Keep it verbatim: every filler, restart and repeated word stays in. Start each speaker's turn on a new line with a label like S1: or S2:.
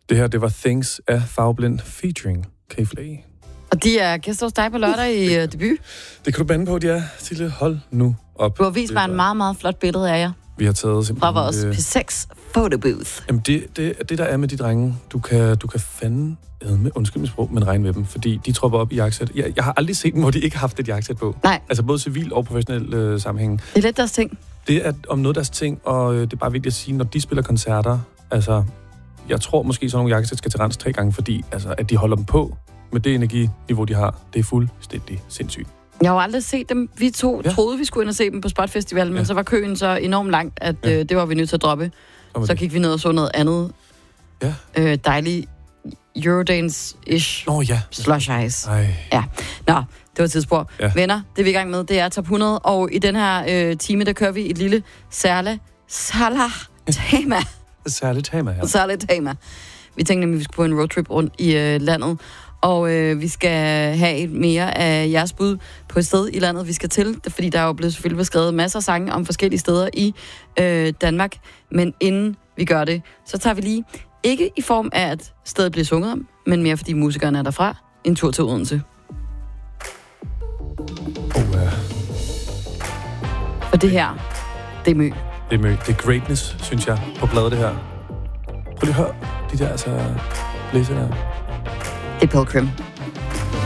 S1: Det her, det var Things af Farveblind featuring K-Flay.
S2: Og de er gæster hos dig på lørdag i uh, debut.
S1: Det kan du bande på, de er. Sille, hold nu op.
S2: Du har vist mig en meget, meget flot billede af jer.
S1: Vi har taget simpelthen...
S2: Fra vores P seks photobooth.
S1: Jamen, det, det, det der er med de drenge, du kan, du kan fandme med, undskyld mit sprog, men regne med dem, fordi de tropper op i jakkesæt. Jeg, jeg har aldrig set dem, hvor de ikke har haft et jakkesæt på.
S2: Nej.
S1: Altså både civil og professionel øh, sammenhæng.
S2: Det er lidt deres ting.
S1: Det er om noget deres ting, og øh, det er bare vigtigt at sige, når de spiller koncerter, altså, jeg tror måske, sådan nogle jakkesæt skal til rens tre gange, fordi altså, at de holder dem på med det energiniveau, de har, det er fuldstændig sindssygt.
S2: Jeg har jo aldrig set dem. Vi to ja. troede, vi skulle ind og se dem på Spot Festival, men ja. så var køen så enormt langt, at ja. øh, det var vi nødt til at droppe. Så, så gik vi ned og så noget andet
S1: ja.
S2: øh, dejligt Eurodance-ish
S1: oh, ja.
S2: slush ice.
S1: Ej.
S2: Ja. Nå, det var et tidsspor. Ja. Venner, det vi er i gang med, det er top hundrede, og i den her øh, time, der kører vi et lille særligt salah tema.
S1: Særligt tema, ja.
S2: Særligt tema. Vi tænkte nemlig, at vi skulle på en roadtrip rundt i øh, landet, og øh, vi skal have mere af jeres bud på et sted i landet, vi skal til, fordi der er jo blevet selvfølgelig beskrevet masser af sange om forskellige steder i øh, Danmark, men inden vi gør det, så tager vi lige, ikke i form af, at stedet bliver sunget om, men mere fordi musikerne er derfra, en tur til Odense.
S1: Oh, uh...
S2: Og det her, det er Mø.
S1: Det er Mø. Det er greatness, synes jeg, på bladet det her. Prøv lige at høre de der, altså, blæser der.
S2: Det er Pilgrim.